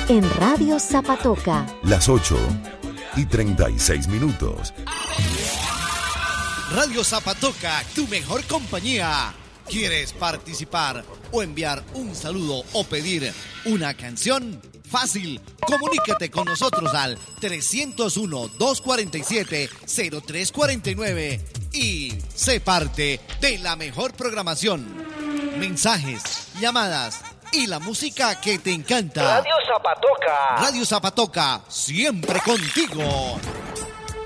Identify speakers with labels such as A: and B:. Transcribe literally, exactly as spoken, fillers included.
A: en Radio Zapatoca.
B: Las ocho y treinta y seis minutos.
C: Radio Zapatoca, tu mejor compañía. ¿Quieres participar o enviar un saludo o pedir una canción? Fácil, comunícate con nosotros al trescientos uno, doscientos cuarenta y siete, cero tres cuarenta y nueve y sé parte de la mejor programación. Mensajes, llamadas y la música que te encanta.
D: Radio Zapatoca.
C: Radio Zapatoca, siempre contigo.